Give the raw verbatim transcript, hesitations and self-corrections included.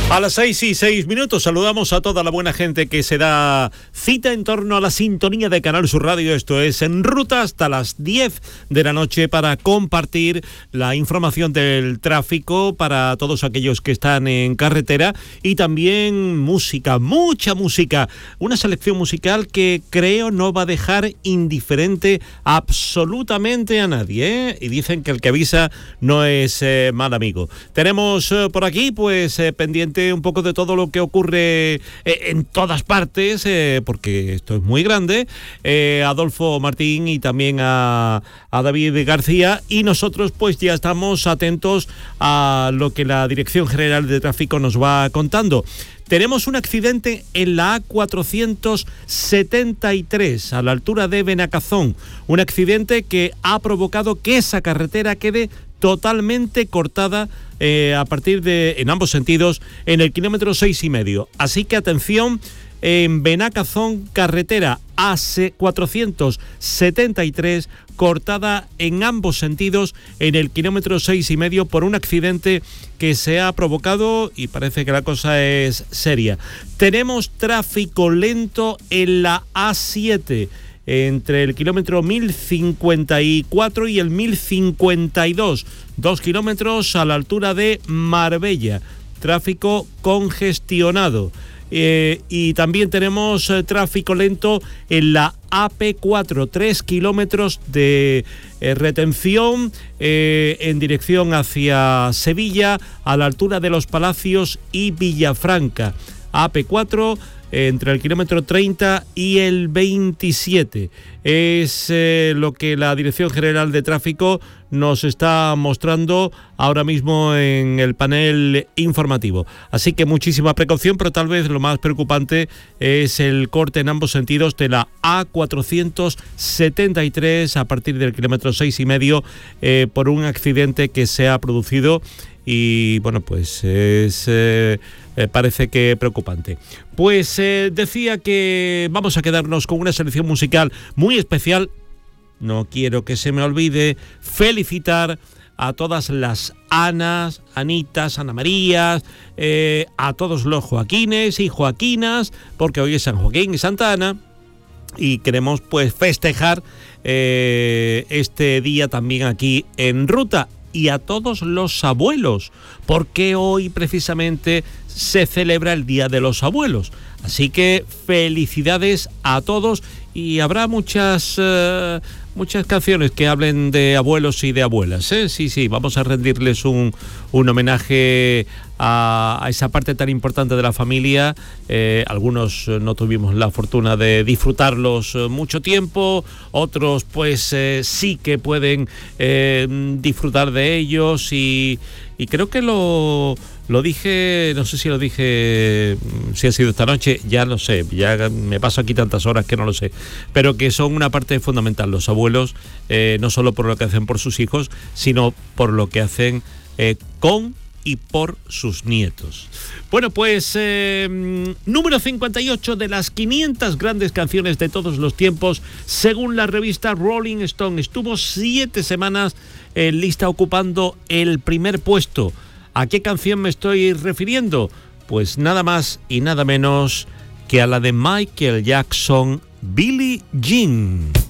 A las seis y seis minutos saludamos a toda la buena gente que se da cita en torno a la sintonía de Canal Sur Radio. Esto es En Ruta hasta las diez de la noche para compartir la información del tráfico para todos aquellos que están en carretera y también música, mucha música. Una selección musical que creo no va a dejar indiferente absolutamente a nadie, ¿eh? Y dicen que el que avisa no es eh, mal amigo. Tenemos eh, por aquí pues eh, pendiente un poco de todo lo que ocurre eh, en todas partes, eh, porque esto es muy grande, eh, Adolfo Martín y también a, a David García, y nosotros pues ya estamos atentos a lo que la Dirección General de Tráfico nos va contando. Tenemos un accidente en la A cuatrocientos setenta y tres, a la altura de Benacazón. Un accidente que ha provocado que esa carretera quede totalmente cortada eh, a partir de, en ambos sentidos, en el kilómetro seis y medio. Así que atención, en Benacazón, carretera A cuatrocientos setenta y tres, cortada en ambos sentidos en el kilómetro seis y medio por un accidente que se ha provocado y parece que la cosa es seria. Tenemos tráfico lento en la A siete, entre el kilómetro mil cincuenta y cuatro y el mil cincuenta y dos, dos kilómetros a la altura de Marbella. Tráfico congestionado. Eh, y también tenemos eh, tráfico lento en la A P cuatro, tres kilómetros de eh, retención eh, en dirección hacia Sevilla, a la altura de Los Palacios y Villafranca. A P cuatro entre el kilómetro treinta y el veintisiete. Es eh, lo que la Dirección General de Tráfico nos está mostrando ahora mismo en el panel informativo. Así que muchísima precaución, pero tal vez lo más preocupante es el corte en ambos sentidos de la A cuatrocientos setenta y tres a partir del kilómetro seis y medio eh, por un accidente que se ha producido. Y bueno, pues es, eh, eh, parece que preocupante. Pues eh, decía que vamos a quedarnos con una selección musical muy especial. No quiero que se me olvide felicitar a todas las Anas, Anitas, Ana Marías, eh, a todos los Joaquines y Joaquinas, porque hoy es San Joaquín y Santa Ana. Y queremos pues festejar eh, este día también aquí en Ruta. Y a todos los abuelos, porque hoy precisamente se celebra el Día de los Abuelos. Así que felicidades a todos y habrá muchas uh, muchas canciones que hablen de abuelos y de abuelas, ¿eh? Sí, sí, vamos a rendirles un, un homenaje a, a esa parte tan importante de la familia. Eh, algunos no tuvimos la fortuna de disfrutarlos mucho tiempo, otros pues eh, sí que pueden eh, disfrutar de ellos y, y creo que lo... Lo dije, no sé si lo dije, si ha sido esta noche, ya no sé, ya me paso aquí tantas horas que no lo sé, pero que son una parte fundamental los abuelos, eh, no solo por lo que hacen por sus hijos, sino por lo que hacen eh, con y por sus nietos. Bueno, pues eh, número cincuenta y ocho de las quinientas grandes canciones de todos los tiempos, según la revista Rolling Stone. Estuvo siete semanas en lista ocupando el primer puesto. ¿A qué canción me estoy refiriendo? Pues nada más y nada menos que a la de Michael Jackson, Billie Jean.